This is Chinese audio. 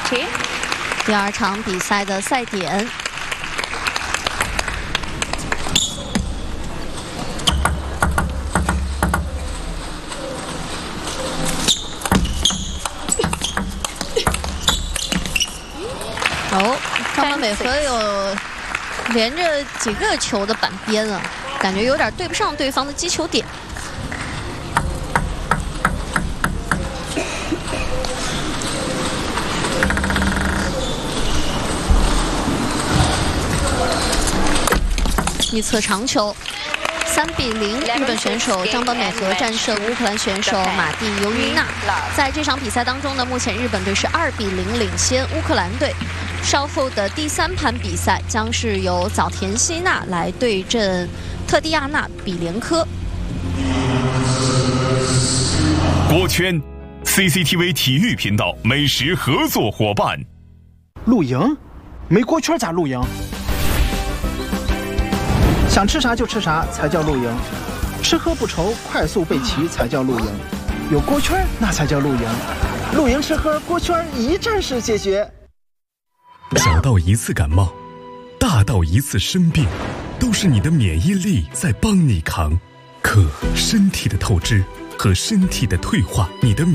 第二场比赛的赛点。张本美和有连着几个球的板边啊，感觉有点对不上对方的击球点。一侧长球，3比0，日本选手张本美和战胜乌克兰选手马蒂尤云娜。在这场比赛当中呢，目前日本队是2比0领先乌克兰队。稍后的第3盘比赛将是由早田希娜来对阵特蒂亚娜·比连科。 国圈 CCTV 体育频道美食合作伙伴。 露营？没锅圈咋露营？想吃啥就吃啥才叫露营，吃喝不愁，快速备齐才叫露营，有锅圈那才叫露营，露营吃喝锅圈一站式解决。 小到一次感冒，大到一次生病，都是你的免疫力在帮你扛。可身体的透支和身体的退化，你的免